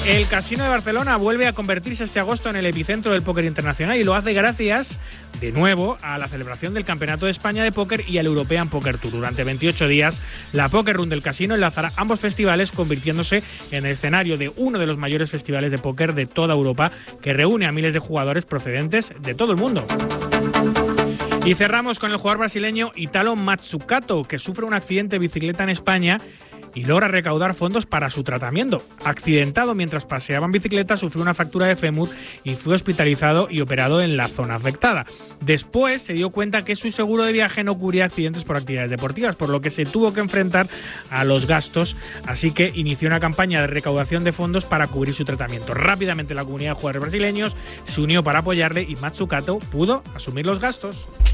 El Casino de Barcelona vuelve a convertirse este agosto en el epicentro del póker internacional y lo hace gracias, de nuevo, a la celebración del Campeonato de España de Póker y al European Poker Tour. Durante 28 días, la Poker Room del Casino enlazará ambos festivales, convirtiéndose en el escenario de uno de los mayores festivales de póker de toda Europa, que reúne a miles de jugadores procedentes de todo el mundo. Y cerramos con el jugador brasileño Italo Mazzucato, que sufre un accidente de bicicleta en España y logra recaudar fondos para su tratamiento. Accidentado mientras paseaba en bicicleta, sufrió una fractura de fémur y fue hospitalizado y operado en la zona afectada. Después se dio cuenta que su seguro de viaje no cubría accidentes por actividades deportivas, por lo que se tuvo que enfrentar a los gastos, así que inició una campaña de recaudación de fondos para cubrir su tratamiento. Rápidamente la comunidad de jugadores brasileños se unió para apoyarle y Mazzucato pudo asumir los gastos.